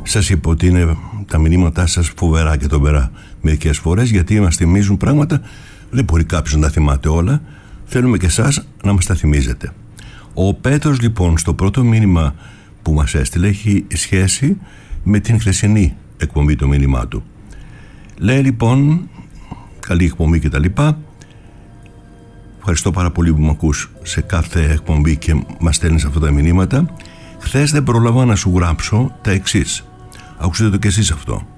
Σας είπα ότι είναι τα μηνύματά σας φοβερά και τομπερά μερικές φορές, γιατί μας θυμίζουν πράγματα. Δεν μπορεί κάποιος να τα θυμάται όλα. Θέλουμε και εσάς να μας τα θυμίζετε. Ο Πέτρος λοιπόν στο πρώτο μήνυμα που μας έστειλε έχει σχέση με την χθεσινή εκπομπή, το μήνυμά του. Λέει λοιπόν, καλή εκπομπή και τα λοιπά. Ευχαριστώ πάρα πολύ που με ακούς σε κάθε εκπομπή και μας στέλνεις αυτά τα μηνύματα. Χθες δεν πρόλαβα να σου γράψω τα εξής. Ακούσατε το κι εσείς αυτό.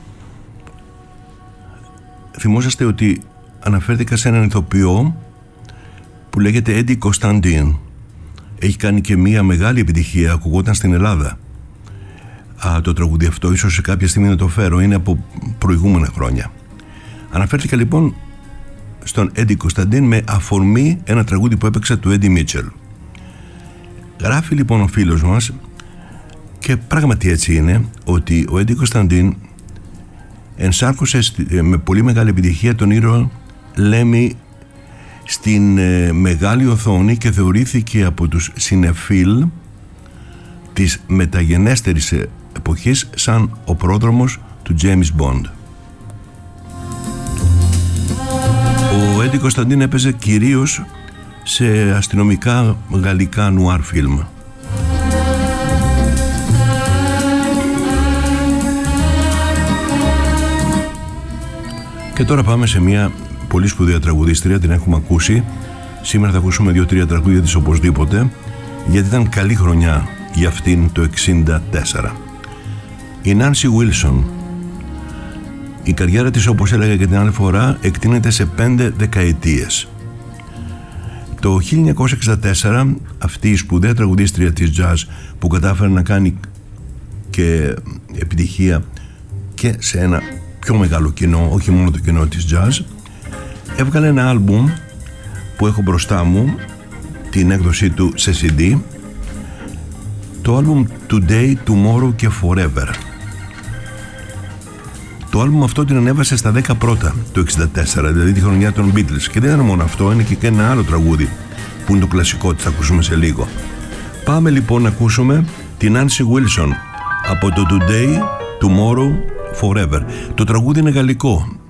Θυμόσαστε ότι αναφέρθηκα σε έναν ηθοποιό που λέγεται Έντι Κωνσταντίν. Έχει κάνει και μία μεγάλη επιτυχία, ακουγόταν στην Ελλάδα. Το τραγούδι αυτό, ίσως σε κάποια στιγμή να το φέρω, είναι από προηγούμενα χρόνια. Αναφέρθηκα λοιπόν στον Έντι Κωνσταντίν με αφορμή ένα τραγούδι που έπαιξε του Έντι Μίτσελ. Γράφει λοιπόν ο φίλος μας, και πράγματι έτσι είναι, ότι ο Έντι Κωνσταντίν ενσάρκωσε με πολύ μεγάλη επιτυχία τον ήρωα Λέμι στην μεγάλη οθόνη και θεωρήθηκε από τους συνεφίλ της μεταγενέστερης εποχής σαν ο πρόδρομος του James Bond. Ο Έντι Κωνσταντίν έπαιζε κυρίως σε αστυνομικά γαλλικά νουάρ φιλμ. Και τώρα πάμε σε μια πολύ σπουδαία τραγουδίστρια, την έχουμε ακούσει. Σήμερα θα ακούσουμε 2-3 τραγούδια της οπωσδήποτε, γιατί ήταν καλή χρονιά για αυτήν το 1964. Η Νάνσι Βίλσον. Η καριέρα της, όπως έλεγα και την άλλη φορά, εκτείνεται σε 5 δεκαετίες. Το 1964 αυτή η σπουδαία τραγουδίστρια της jazz, που κατάφερε να κάνει και επιτυχία και σε ένα πιο μεγάλο κοινό, όχι μόνο το κοινό της jazz, έβγαλε ένα άλμπουμ που έχω μπροστά μου, την έκδοσή του σε CD, το άλμπουμ Today, Tomorrow και Forever. Το άλμπουμ αυτό την ανέβασε στα 10 πρώτα το 1964, δηλαδή τη χρονιά των Beatles. Και δεν είναι μόνο αυτό, είναι και ένα άλλο τραγούδι που είναι το κλασικό, θα ακούσουμε σε λίγο. Πάμε λοιπόν να ακούσουμε την Nancy Wilson από το Today, Tomorrow, Forever. Το τραγούδι είναι γαλλικό.